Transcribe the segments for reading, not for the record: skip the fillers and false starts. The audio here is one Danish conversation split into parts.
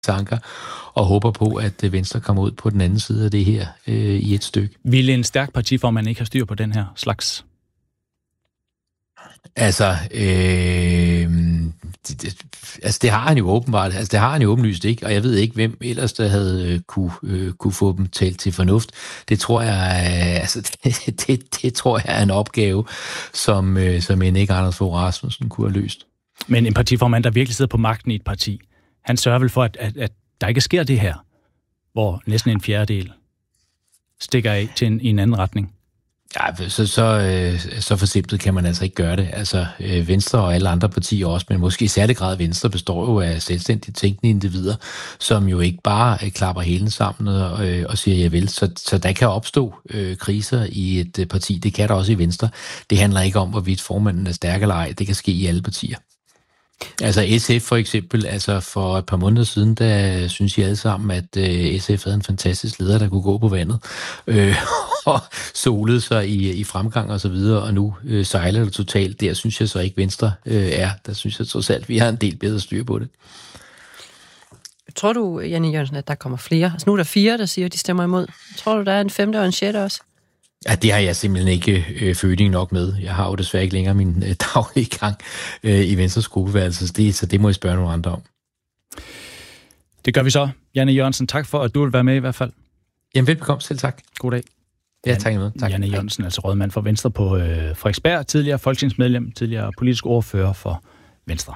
tanker, og håber på, at Venstre kommer ud på den anden side af det her i et stykke. Ville en stærk partiformand ikke have styr på den her slags? Altså, det har han jo åbenbart. Altså, det har han jo åbenlyst ikke, og jeg ved ikke, hvem ellers, der havde kunne få dem talt til fornuft. Det tror jeg, det tror jeg er en opgave, som en ikke Anders Fogh Rasmussen kunne have løst. Men en partiformand, der virkelig sidder på magten i et parti, han sørger vel for, at der ikke sker det her, hvor næsten en fjerdedel stikker af til en anden retning. Ja, så forsimplet kan man altså ikke gøre det. Altså, Venstre og alle andre partier også, men måske i særlig grad Venstre, består jo af selvstændigt tænkende individer, som jo ikke bare klapper hælen sammen og siger ja vel. Så der kan opstå kriser i et parti. Det kan der også i Venstre. Det handler ikke om, hvorvidt formanden er stærk eller ej. Det kan ske i alle partier. Altså SF for eksempel, altså for et par måneder siden, der synes I alle sammen, at SF havde en fantastisk leder, der kunne gå på vandet, og solede sig i fremgang og så videre, og nu sejler det totalt. Der synes jeg så ikke Venstre er. Der synes jeg trods alt, vi har en del bedre styr på det. Tror du, Janne Jørgensen, at der kommer flere? Altså nu er der 4, der siger, at de stemmer imod. Tror du, der er en 5. og en 6. også? Ja, det har jeg simpelthen ikke føling nok med. Jeg har jo desværre ikke længere min daglige gang i Venstres gruppeværelse, så det må I spørge nogle andre om. Det gør vi så. Janne Jørgensen, tak for, at du vil være med i hvert fald. Jamen velbekomme, selv tak. God dag. Ja, tak imod. Tak. Janne Jørgensen, altså rådmand for Venstre på Frederiksberg, tidligere folketingsmedlem, tidligere politisk ordfører for Venstre.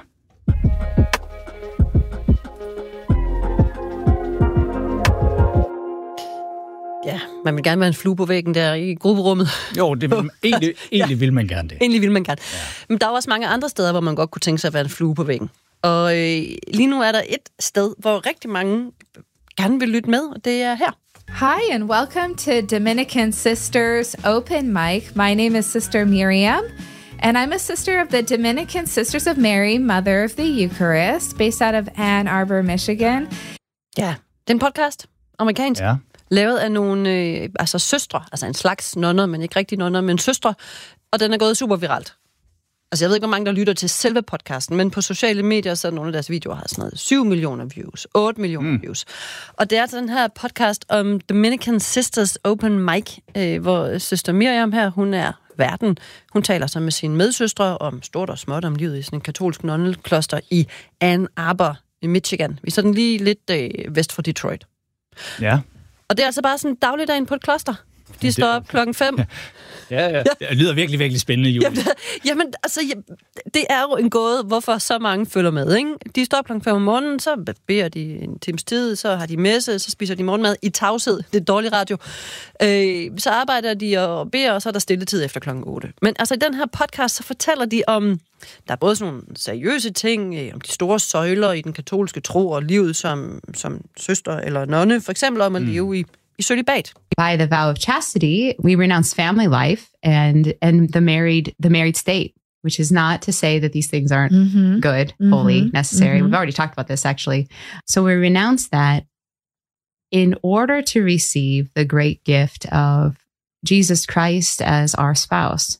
Ja, man vil gerne være en flue på væggen der i grupperummet. Jo, det vil, egentlig vil man gerne det. Egentlig vil man gerne. Ja. Men der er også mange andre steder, hvor man godt kunne tænke sig at være en flue på væggen. Og lige nu er der et sted, hvor rigtig mange gerne vil lytte med, og det er her. Hi, and welcome to Dominican Sisters Open Mic. My name is Sister Miriam, and I'm a sister of the Dominican Sisters of Mary, Mother of the Eucharist, based out of Ann Arbor, Michigan. Ja, det er en podcast, amerikansk. Ja. Lavet af nogle søstre, altså en slags nonner, men ikke rigtig nonner, men søstre, og den er gået super viralt. Altså jeg ved ikke, hvor mange der lytter til selve podcasten, men på sociale medier, så nogle af deres videoer har sådan noget 7 millioner views, 8 millioner views. Og det er altså den her podcast om Dominican Sisters Open Mic, hvor søster Miriam her, hun er verden. Hun taler så med sine medsøstre om stort og småt om livet i sådan en katolsk nonnekloster i Ann Arbor i Michigan. Vi er sådan lige lidt vest for Detroit. Ja. Og det er altså bare sådan en dagligdag inde på et kloster. De står op 5:00. Ja. Det lyder virkelig, virkelig spændende, Julie. Jamen, altså, det er jo en gåde, hvorfor så mange følger med, ikke? De står op 5:00 om morgenen, så beder de en times tid, så har de messe, så spiser de morgenmad i tavshed. Det er dårlig radio. Så arbejder de og beder, og så er der stilletid efter 8:00. Men altså, i den her podcast, så fortæller de om... Der er både sådan nogle seriøse ting, om de store søjler i den katolske tro og livet som søster eller nonne, for eksempel om at leve i cølibat. By the vow of chastity, we renounce family life and the married state, which is not to say that these things aren't good, holy, necessary. We've already talked about this, actually. So we renounce that in order to receive the great gift of Jesus Christ as our spouse,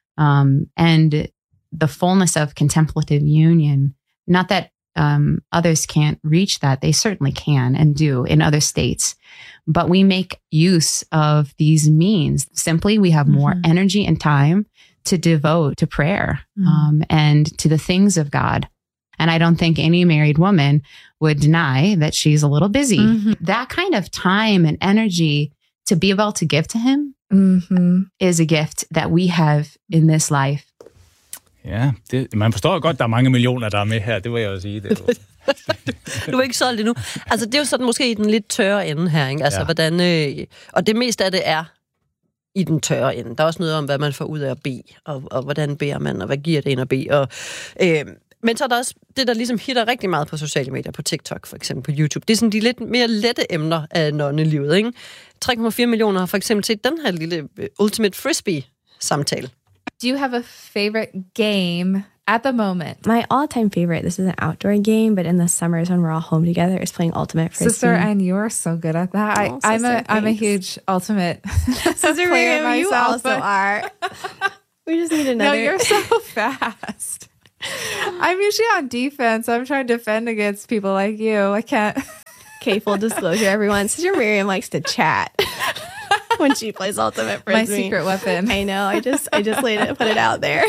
and the fullness of contemplative union. Not that others can't reach that. They certainly can and do in other states. But we make use of these means. Simply, we have more energy and time to devote to prayer and to the things of God. And I don't think any married woman would deny that she's a little busy. That kind of time and energy to be able to give to him is a gift that we have in this life. Ja, man forstår jo godt, der er mange millioner, der er med her. Det vil jeg jo sige. Du er ikke solgt endnu. Altså, det er jo sådan måske i den lidt tørre ende her, ikke? Altså, hvordan... og det meste af det er i den tørre ende. Der er også noget om, hvad man får ud af at bede, og hvordan beder man, og hvad giver det en at bede. Og, men så er der også det, der ligesom hitter rigtig meget på sociale medier, på TikTok for eksempel, på YouTube. Det er sådan de lidt mere lette emner af nonnelivet, ikke? 3,4 millioner har for eksempel set den her lille Ultimate Frisbee-samtale. Do you have a favorite game at the moment? My all-time favorite, this is an outdoor game, but in the summers when we're all home together, is playing Ultimate Frisbee. Sister, and you're so good at that. I'm a huge Ultimate Sister player Miriam, you myself, also are. We just need another. No, you're so fast. I'm usually on defense. I'm trying to defend against people like you. I can't. Okay, full disclosure, everyone. Sister Miriam likes to chat when she plays Ultimate Frisbee. My secret weapon. I know. I just put it out there.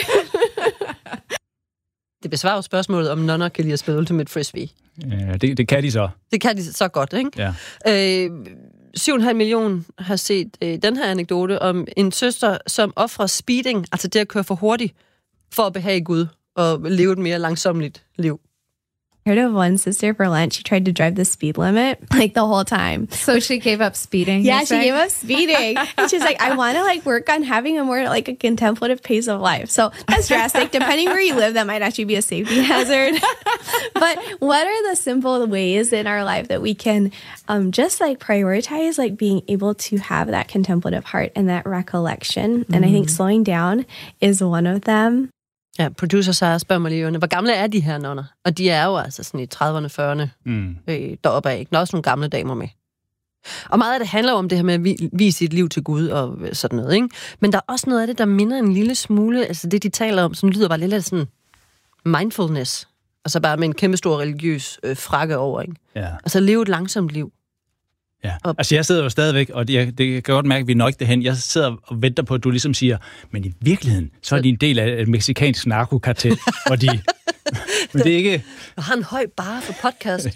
Det besvarer jo spørgsmålet, om nonner kan lide at spille Ultimate Frisbee. Ja, det kan de så. Det kan de så godt, ikke? Ja. 7,5 millioner har set den her anekdote om en søster, som offrer speeding, altså det at køre for hurtigt, for at behage Gud og leve et mere langsommeligt liv. I heard of one sister for lunch. She tried to drive the speed limit like the whole time. So she gave up speeding? Yeah, she gave up speeding. And she's like, I want to like work on having a more like a contemplative pace of life. So that's drastic. Depending where you live, that might actually be a safety hazard. But what are the simple ways in our life that we can just like prioritize like being able to have that contemplative heart and that recollection? And I think slowing down is one of them. Ja, producer Sara spørger mig lige, hvor gamle er de her nonner? Og de er jo altså sådan i 30'erne, 40'erne deroppe af, ikke? Der er også nogle gamle damer med. Og meget af det handler om det her med at vise sit liv til Gud og sådan noget, ikke? Men der er også noget af det, der minder en lille smule, altså det, de taler om, sådan lyder bare lidt af sådan mindfulness. Altså bare med en kæmpe stor religiøs frakke over, ikke? Ja. Altså leve et langsomt liv. Ja, altså jeg sidder jo stadigvæk, og det kan godt mærke, at vi nok derhen. Jeg sidder og venter på, at du ligesom siger, men i virkeligheden, så er de en del af et mexikansk narkokartel, hvor de... Men det er ikke... Jeg har en høj barre for podcast.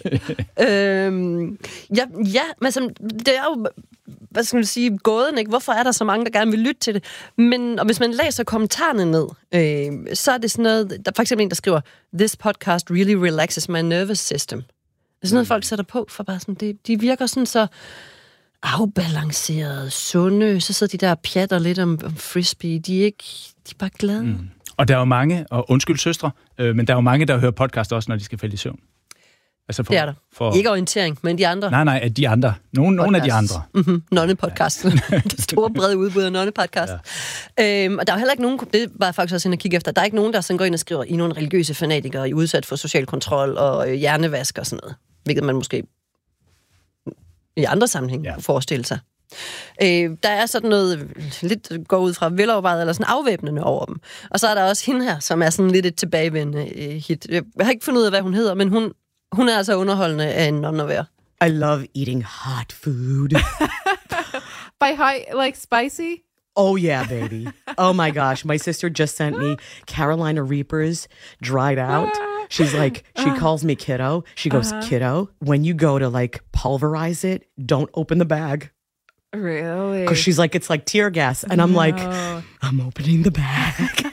Ja, men det er jo, hvad skal man sige, gåden, ikke? Hvorfor er der så mange, der gerne vil lytte til det? Men og hvis man læser kommentarerne ned, så er det sådan noget, der er for eksempel en, der skriver, "This podcast really relaxes my nervous system." Det er sådan noget, folk sætter på, for bare sådan, de virker sådan så afbalancerede, sunde, så sidder de der og pjatter lidt om frisbee. De er bare glade. Mm. Og der er jo mange, og undskyld søstre, men der er jo mange, der hører podcast også, når de skal falde i søvn. Altså det er der. Ikke orientering, men de andre. Nej, de andre. Nogle af de andre. Nonne-podcast. Det store, brede udbud af nonne-podcast. Ja. Og der er heller ikke nogen, det var jeg faktisk også inde at kigge efter, der er ikke nogen, der sådan går ind og skriver, I nogle religiøse fanatikere, I udsat for social kontrol og hjernevask og sådan noget. Hvilket man måske i andre sammenhæng kunne forestille sig. Der er sådan noget, lidt går ud fra velovervejet, eller sådan afvæbnende over dem. Og så er der også hende her, som er sådan lidt et tilbagevendende hit. Jeg har ikke fundet ud af, hvad hun hedder, men hun er altså underholdende af en non at være. I love eating hot food. By hot, like spicy? Oh, yeah, baby. Oh, my gosh. My sister just sent me Carolina Reapers dried out. She's like, she calls me kiddo. She goes, kiddo, when you go to like pulverize it, don't open the bag. Really? Because she's like, it's like tear gas. And I'm like, I'm opening the bag.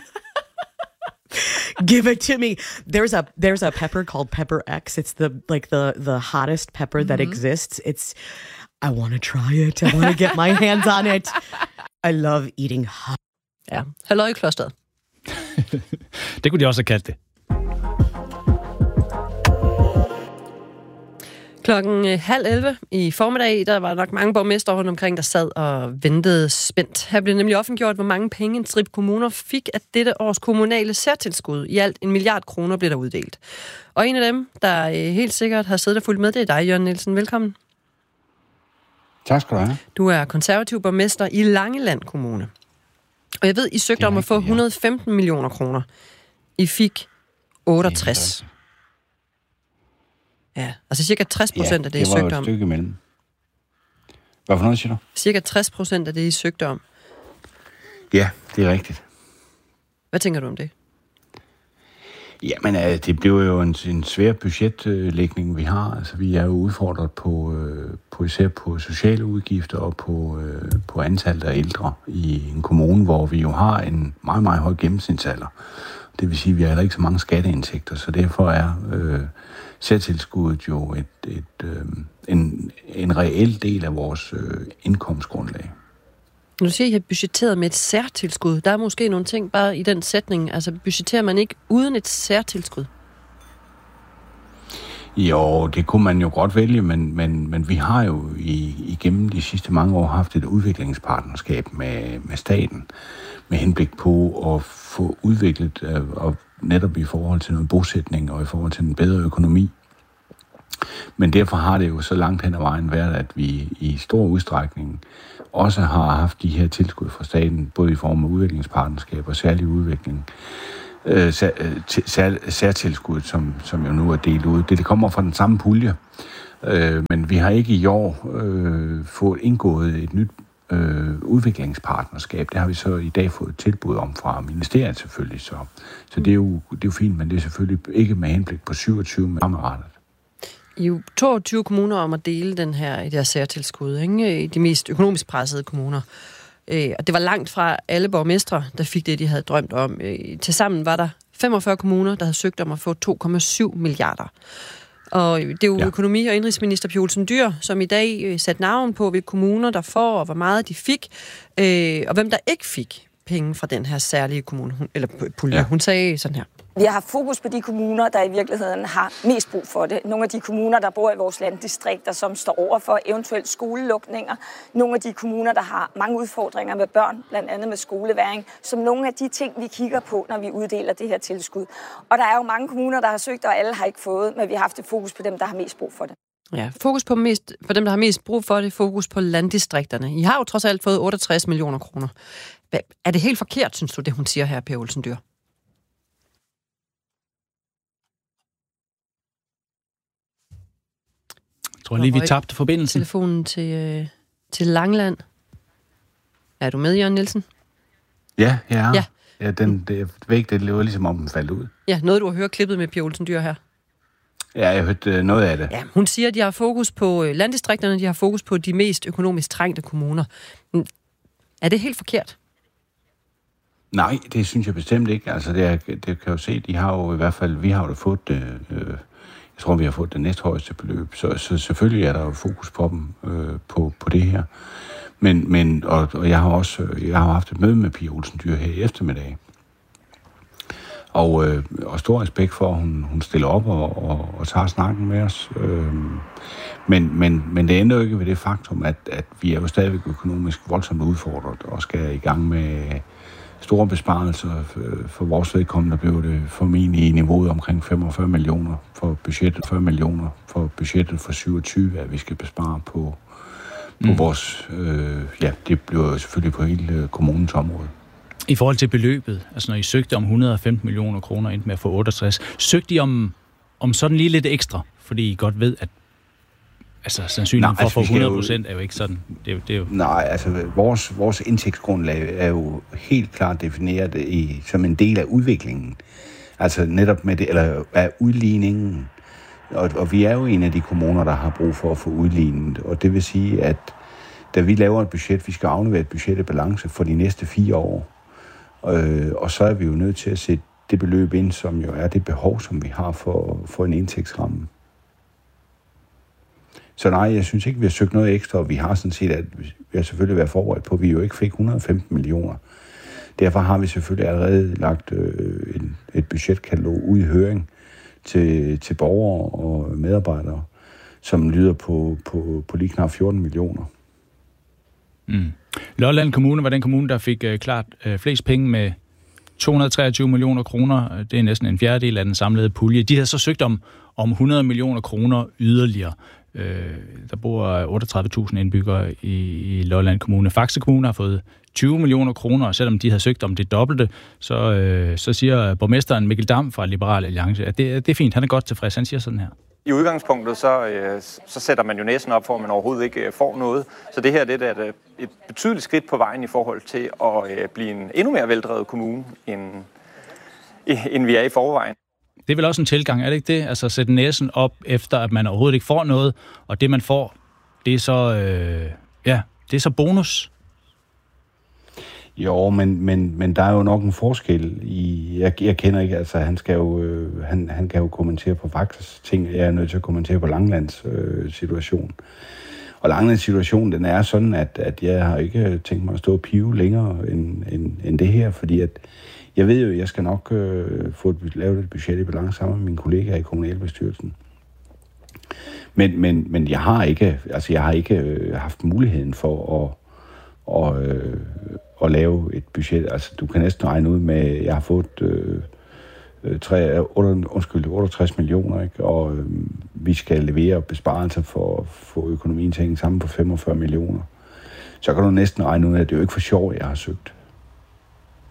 Give it to me. There's a pepper called Pepper X. It's the hottest pepper that exists. I want to try it. I want to get my hands on it. I love eating hot. Ja, halløj klosteret. Det kunne de også have kaldt det. 10:30 i formiddag, der var nok mange borgmestre rundt omkring, der sad og ventede spændt. Her blev nemlig offentliggjort, hvor mange penge en stribe kommuner fik af dette års kommunale særtilskud. I alt 1 milliard kroner blev der uddelt. Og en af dem, der helt sikkert har siddet og fulgt med, det er dig, Jørgen Nielsen. Velkommen. Tak skal du have. Du er konservativ borgmester i Langeland Kommune. Og jeg ved, I søgte om at få 115 millioner kroner. I fik 68. Ja, altså cirka 60% af det, I søgte om. det var et stykke imellem. Hvad for noget, siger du? Cirka 60% af det, I søgte om. Ja, det er rigtigt. Hvad tænker du om det? Jamen, det blev jo en svær budgetlægning, vi har. Altså, vi er jo udfordret på især på sociale udgifter og på antallet af ældre i en kommune, hvor vi jo har en meget, meget høj gennemsnitsalder. Det vil sige, at vi har heller ikke så mange skatteindtægter, så derfor er særtilskuddet jo en reel del af vores indkomstgrundlag. Når du siger, at I har budgetteret med et særtilskud, der er måske nogle ting bare i den sætning. Altså, budgetterer man ikke uden et særtilskud? Jo, det kunne man jo godt vælge, men vi har jo igennem de sidste mange år haft et udviklingspartnerskab med staten, med henblik på at få udviklet, og netop i forhold til noget bosætning og i forhold til en bedre økonomi. Men derfor har det jo så langt hen ad vejen været, at vi i stor udstrækning også har haft de her tilskud fra staten, både i form af udviklingspartnerskab og særlig udvikling, særtilskud, som jo nu er delt ud. Det kommer fra den samme pulje, men vi har ikke i år fået indgået et nyt udviklingspartnerskab. Det har vi så i dag fået tilbud om fra ministeriet selvfølgelig. Så det er jo fint, men det er selvfølgelig ikke med henblik på 27 med fremadrettet. I er jo 22 kommuner om at dele det her særtilskud, ikke? I de mest økonomisk pressede kommuner. Og det var langt fra alle borgmestre, der fik det, de havde drømt om. Tilsammen var der 45 kommuner, der havde søgt om at få 2,7 milliarder. Og det er jo økonomi- og indrigsminister Pia Olsen Dyhr, som i dag satte navn på, hvilke kommuner der får, og hvor meget de fik, og hvem der ikke fik penge fra den her særlige kommune, eller pulje. Ja. Hun sagde sådan her. Vi har haft fokus på de kommuner, der i virkeligheden har mest brug for det. Nogle af de kommuner, der bor i vores landdistrikter, som står over for eventuelt skolelukninger. Nogle af de kommuner, der har mange udfordringer med børn, blandt andet med skoleværing, som nogle af de ting, vi kigger på, når vi uddeler det her tilskud. Og der er jo mange kommuner, der har søgt, og alle har ikke fået, men vi har haft et fokus på dem, der har mest brug for det. Ja, fokus på dem, der har mest brug for det, fokus på landdistrikterne. I har jo trods alt fået 68 millioner kroner. Er det helt forkert, synes du, det hun siger her, Pia Olsen Dyhr? Jeg tror lige, vi tabte forbindelsen. Telefonen til Langeland. Er du med, Jørgen Nielsen? Ja. Det var ligesom om den faldt ud. Ja, noget du har hørt klippet med Pia Olsen Dyhr her. Ja, jeg har hørt noget af det. Ja, hun siger, at de har fokus på landdistrikterne, de har fokus på de mest økonomisk trængte kommuner. Er det helt forkert? Nej, det synes jeg bestemt ikke. Altså, det kan jo se, de har jo i hvert fald, vi har jo fået det, jeg tror, vi har fået det næsthøjeste beløb, så selvfølgelig er der jo fokus på dem, på det her. Men jeg har haft et møde med Pia Olsen Dyhr her i eftermiddag. Og stor respekt for, at hun stiller op og tager snakken med os. Men det ændrer jo ikke ved det faktum, at vi er jo stadigvæk økonomisk voldsomt udfordret og skal i gang med store besparelser. For vores vedkommende blev det formentlig i niveauet omkring 45 millioner for budgettet, 40 millioner for budgettet for 27, at vi skal bespare på vores... det bliver selvfølgelig på hele kommunens område. I forhold til beløbet, altså når I søgte om 115 millioner kroner, endte med at få 68, søgte I om sådan lige lidt ekstra, fordi I godt ved, at sandsynligheden for at få 100% er jo ikke sådan. Det er jo... Nej, altså vores indtægtsgrundlag er jo helt klart defineret som en del af udviklingen. Altså netop med det, eller af udligningen. Og vi er jo en af de kommuner, der har brug for at få udlignet. Og det vil sige, at da vi laver et budget, vi skal aflevere et budget i balance for de næste 4 år. Og så er vi jo nødt til at sætte det beløb ind, som jo er det behov, som vi har for en indtægtsramme. Så nej, jeg synes ikke, vi har søgt noget ekstra, og vi har sådan set, at vi har selvfølgelig været forberedt på, at vi jo ikke fik 115 millioner. Derfor har vi selvfølgelig allerede lagt et budgetkatalog ud i høring til borgere og medarbejdere, som lyder på lige knap 14 millioner. Lolland Kommune var den kommune, der fik klart flest penge med 223 millioner kroner. Det er næsten en fjerdedel af den samlede pulje. De havde så søgt om 100 millioner kroner yderligere. Der bor 38.000 indbyggere i Lolland Kommune. Faxe Kommune har fået 20 millioner kroner, og selvom de havde søgt om det dobbelte, så siger borgmesteren Mikkel Dam fra Liberal Alliance, at det er fint, han er godt tilfreds. Han siger sådan her. I udgangspunktet, så sætter man jo næsen op for, at man overhovedet ikke får noget. Så det her det er et betydeligt skridt på vejen i forhold til at blive en endnu mere veldrevet kommune, end vi er i forvejen. Det er vel også en tilgang, er det ikke det? Altså at sætte næsen op efter, at man overhovedet ikke får noget, og det man får, det er så, det er så bonus. Jo, men der er jo nok en forskel i... Jeg kender ikke, altså han kan jo kommentere på Faxes ting, jeg er nødt til at kommentere på Langelands situation. Og Langelands situation, den er sådan, at jeg har ikke tænkt mig at stå og pive længere end det her, fordi at jeg ved jo, at jeg skal nok få lavet et budget i balance sammen med mine kollegaer i kommunalbestyrelsen. Men jeg har ikke haft muligheden for at lave et budget. Altså, du kan næsten regne ud med, at jeg har fået 68 millioner, ikke? Og vi skal levere besparelser for at få økonomien til at hænge sammen på 45 millioner. Så kan du næsten regne ud, at det er jo ikke for sjov, jeg har søgt.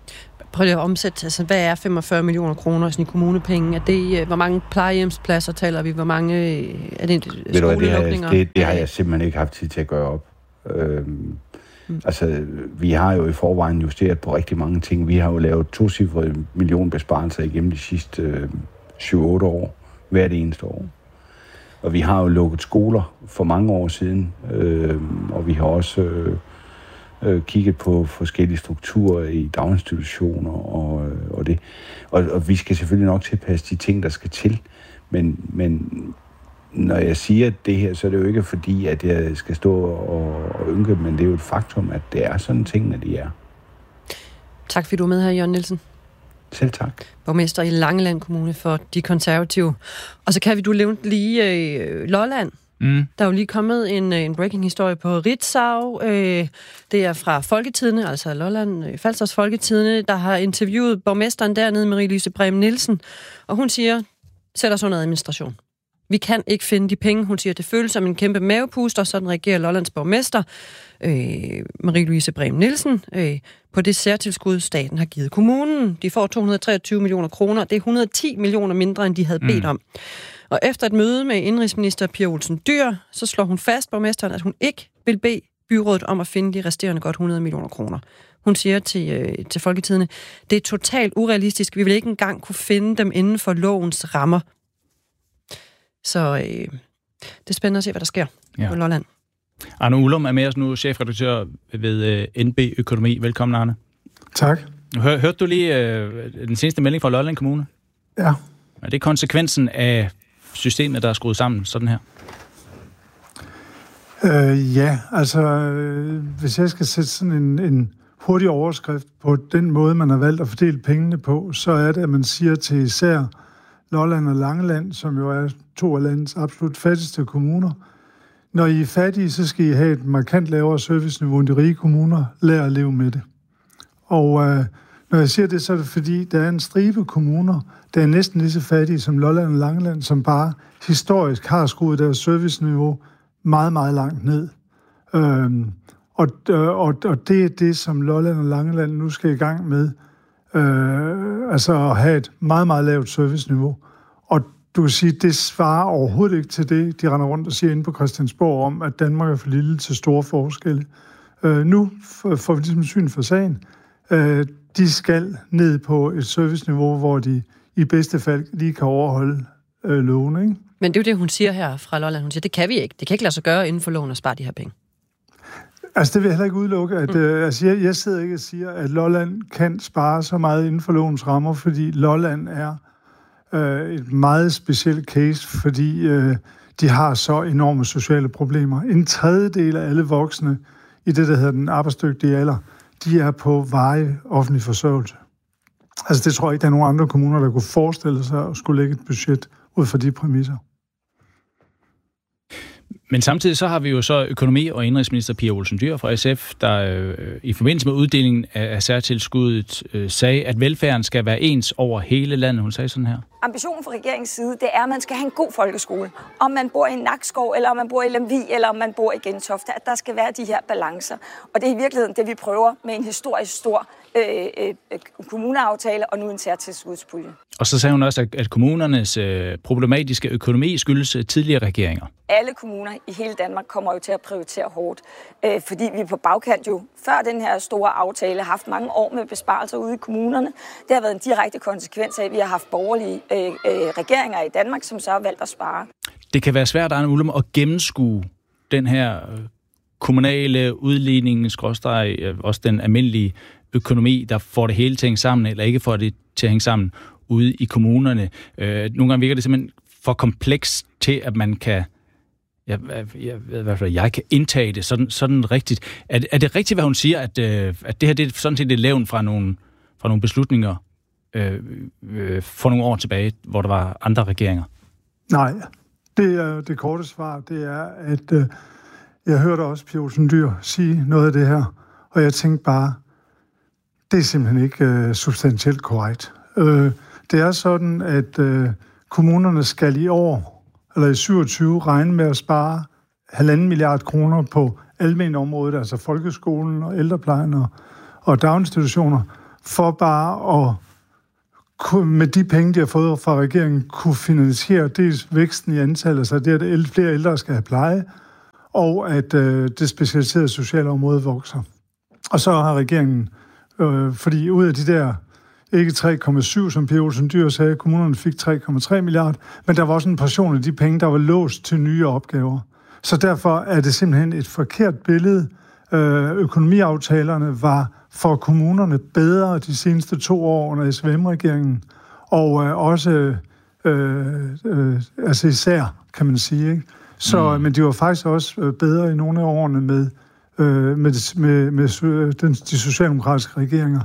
Prøv lige at omsætte, altså, hvad er 45 millioner kroner i kommunepenge? Er det, hvor mange plejehjemspladser taler vi? Hvor mange er det skolelukninger? Det har jeg simpelthen ikke haft tid til at gøre op. Altså, vi har jo i forvejen justeret på rigtig mange ting. Vi har jo lavet 2-cifrede millionbesparelser igennem de sidste 7-8 år, hvert eneste år. Og vi har jo lukket skoler for mange år siden, og vi har også kigget på forskellige strukturer i daginstitutioner og det. Og vi skal selvfølgelig nok tilpasse de ting, der skal til. Men når jeg siger det her, så er det jo ikke fordi, at jeg skal stå og ynke, men det er jo et faktum, at det er sådan tingene, de er. Tak fordi du er med her, Jørgen Nielsen. Selv tak. Borgmester i Langeland Kommune for De Konservative. Og så kan du nævne lige Lolland. Der er jo lige kommet en breaking-historie på Ritzau. Det er fra Folketidende, altså Lolland Falsters Folketidende, der har interviewet borgmesteren dernede, Marie-Louise Brehm Nielsen. Og hun siger, sæt os under administration. Vi kan ikke finde de penge. Hun siger, det føles som en kæmpe mavepuster, sådan reagerer Lollands borgmester, Marie-Louise Brehm Nielsen, på det særtilskud, staten har givet kommunen. De får 223 millioner kroner. Det er 110 millioner mindre, end de havde bedt om. Og efter et møde med indrigsminister Pia Olsen Dyhr, så slår hun fast, borgmesteren, at hun ikke vil bede byrådet om at finde de resterende godt 100 millioner kroner. Hun siger til Folketidende, det er totalt urealistisk. Vi vil ikke engang kunne finde dem inden for lovens rammer. Så det er spændende at se, hvad der sker på Lolland. Arne Ullum er med os nu, chefredaktør ved NB Økonomi. Velkommen, Arne. Tak. Hørte du lige den seneste melding fra Lolland Kommune? Ja. Er det konsekvensen af systemet, der er skruet sammen sådan her? Ja, altså hvis jeg skal sætte sådan en hurtig overskrift på den måde, man har valgt at fordele pengene på, så er det, at man siger til især Lolland og Langeland, som jo er 2 af landets absolut fattigste kommuner, når I er fattige, så skal I have et markant lavere serviceniveau end de rige kommuner. Lær at leve med det. Og når jeg siger det, så er det fordi, der er en stribe kommuner, der er næsten lige så fattige som Lolland og Langeland, som bare historisk har skruet deres serviceniveau meget, meget langt ned. Og det er det, som Lolland og Langeland nu skal i gang med. Altså at have et meget, meget lavt serviceniveau. Og du kan sige, det svarer overhovedet ikke til det, de render rundt og siger inde på Christiansborg om, at Danmark er for lille til store forskelle. Nu får vi ligesom syn for sagen. De skal ned på et serviceniveau, hvor de i bedste fald lige kan overholde loven, ikke? Men det er jo det, hun siger her fra Lolland. Hun siger, det kan vi ikke. Det kan ikke lade sig gøre inden for loven at spare de her penge. Altså, det vil jeg heller ikke udelukke. At, jeg sidder ikke og siger, at Lolland kan spare så meget inden for lovens rammer, fordi Lolland er et meget specielt case, fordi de har så enorme sociale problemer. En tredjedel af alle voksne i det, der hedder den arbejdsdygtige alder, de er på varig offentlig forsørgelse. Altså, det tror jeg ikke, der er nogen andre kommuner, der kunne forestille sig at skulle lægge et budget ud fra de præmisser. Men samtidig så har vi jo så økonomi- og indrigsminister Pia Olsen Dyhr fra SF, der i forbindelse med uddelingen af særtilskuddet sagde, at velfærden skal være ens over hele landet. Hun sagde sådan her. Ambitionen fra regeringens side, det er, at man skal have en god folkeskole. Om man bor i Nakskov, eller om man bor i Lemvig, eller om man bor i Gentofte, at der skal være de her balancer. Og det er i virkeligheden det, vi prøver med en historisk stor kommuneaftale og nu en særtilskudspulje. Og så sagde hun også, at kommunernes problematiske økonomi skyldes tidligere regeringer. Alle kommuner i hele Danmark kommer jo til at prioritere hårdt, fordi vi på bagkant jo før den her store aftale har haft mange år med besparelser ude i kommunerne. Det har været en direkte konsekvens af, at vi har haft borgerlige regeringer i Danmark, som så har valgt at spare. Det kan være svært, Arne Ullum, at gennemskue den her kommunale udligning, også den almindelige økonomi, der får det hele til at hænge sammen, eller ikke får det til at hænge sammen ude i kommunerne. Nogle gange virker det simpelthen for komplekst til, at man kan jeg kan indtage det sådan rigtigt. Er det rigtigt, hvad hun siger, at det her det er sådan set et levn fra nogle beslutninger for nogle år tilbage, hvor der var andre regeringer? Nej, det er det korte svar. Det er, at jeg hørte også Pia Olsen Dyhr sige noget af det her, og jeg tænkte bare, det er simpelthen ikke substantielt korrekt. Det er sådan, at kommunerne skal i år, eller i 27, regne med at spare 1,5 milliard kroner på almene området, altså folkeskolen og ældreplejen og daginstitutioner, for bare at med de penge, de har fået fra regeringen, kunne finansiere dels væksten i antallet, så det at flere ældre skal have pleje, og at det specialiserede sociale område vokser. Og så har regeringen, fordi ud af de der ikke 3,7, som Pia Olsen Dyhr sagde, kommunerne fik 3,3 milliarder, men der var også en portion af de penge, der var låst til nye opgaver. Så derfor er det simpelthen et forkert billede. Økonomiaftalerne var for kommunerne bedre de seneste 2 år under SVM-regeringen, og også altså især, kan man sige, ikke? Så, men de var faktisk også bedre i nogle af årene med de socialdemokratiske regeringer.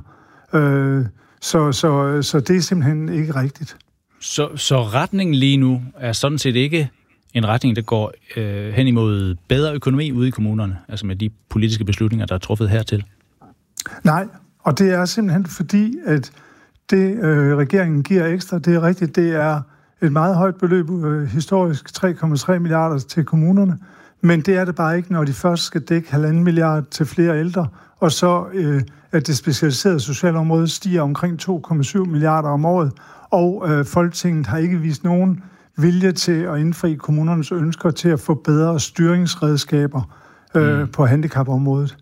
Så det er simpelthen ikke rigtigt. Så retningen lige nu er sådan set ikke en retning, der går hen imod bedre økonomi ude i kommunerne, altså med de politiske beslutninger, der er truffet hertil? Nej, og det er simpelthen fordi, at det regeringen giver ekstra, det er rigtigt, det er et meget højt beløb, historisk 3,3 milliarder til kommunerne, men det er det bare ikke, når de først skal dække 1,5 milliard til flere ældre, og så at det specialiserede socialområde stiger omkring 2,7 milliarder om året, og Folketinget har ikke vist nogen vilje til at indfri kommunernes ønsker til at få bedre styringsredskaber på handicapområdet.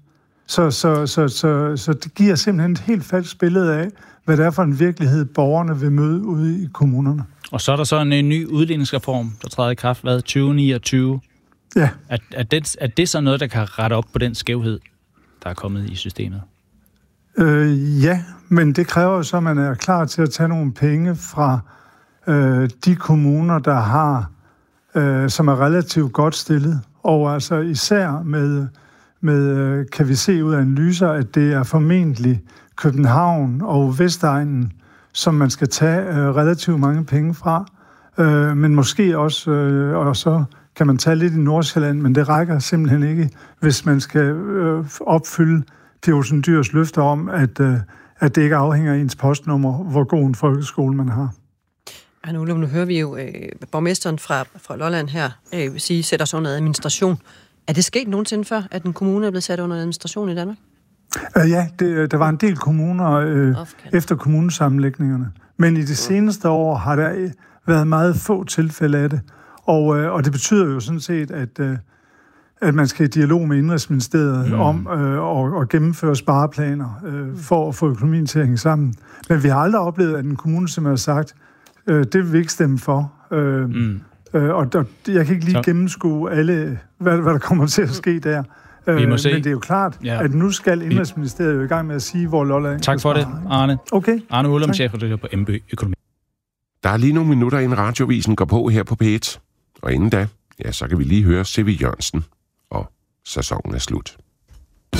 Så det giver simpelthen et helt falsk billede af, hvad det er for en virkelighed, borgerne vil møde ude i kommunerne. Og så er der så en ny udligningsreform, der træder i kraft, 2029? Ja. Er det så noget, der kan rette op på den skævhed, der er kommet i systemet? Ja, men det kræver jo så, at man er klar til at tage nogle penge fra de kommuner, der har, som er relativt godt stillet. Og altså især med kan vi se ud af analyser, at det er formentlig København og Vestegnen, som man skal tage relativt mange penge fra. Men måske også, og så kan man tage lidt i Nordsjælland, men det rækker simpelthen ikke, hvis man skal opfylde Pia Olsen Dyhrs løfter om, at det ikke afhænger af ens postnummer, hvor god en folkeskole man har. Nu hører vi jo borgmesteren fra Lolland her sige, sætter sig under administration. Er det sket nogensinde før, at en kommune er blevet sat under administration i Danmark? Ja, der var en del kommuner efter kommunesammenlægningerne. Men i de seneste år har der været meget få tilfælde af det. Og det betyder jo sådan set, at man skal i dialog med Indenrigsministeriet om at gennemføre spareplaner for at få økonomien til at hænge sammen. Men vi har aldrig oplevet, at en kommune simpelthen har sagt, det vil vi ikke stemme for. Og jeg kan ikke lige gennemskue alle, hvad der kommer til at ske der. Men det er jo klart, at nu skal Indenrigsministeriet jo i gang med at sige, hvor Lolland... Tak for det, Arne. Okay. Arne Ullum, chefredaktør på MB Økonomi. Der er lige nogle minutter, inden radiovisen går på her på P1. Og inden da, så kan vi lige høre C.V. Jørgensen, og sæsonen er slut.